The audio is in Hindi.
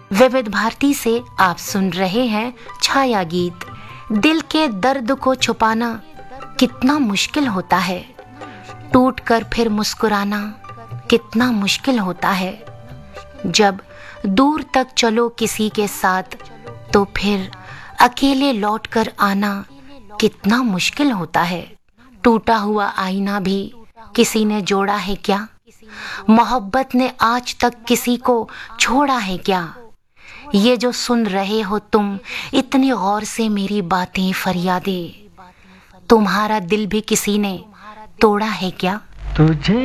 विविध भारती से आप सुन रहे हैं छाया गीत। दिल के दर्द को छुपाना कितना मुश्किल होता है, टूट कर फिर मुस्कुराना कितना मुश्किल होता है। जब दूर तक चलो किसी के साथ तो फिर अकेले लौट कर आना कितना मुश्किल होता है। टूटा हुआ आईना भी किसी ने जोड़ा है क्या, मोहब्बत ने आज तक किसी को छोड़ा है क्या। ये जो सुन रहे हो तुम इतनी गौर से मेरी बातें फरियादें, तुम्हारा दिल भी किसी ने तोड़ा है क्या। तुझे